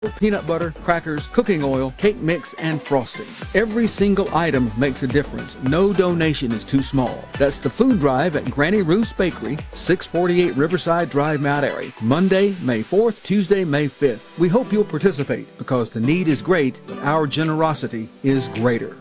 peanut butter, crackers, cooking oil, cake mix, and frosting. Every single item makes a difference. No donation is too small. That's the food drive at Granny Ruth's Bakery, 648 Riverside Drive, Mount Airy. Monday, May 4th, Tuesday, May 5th. We hope you'll participate because the need is great, but our generosity is greater.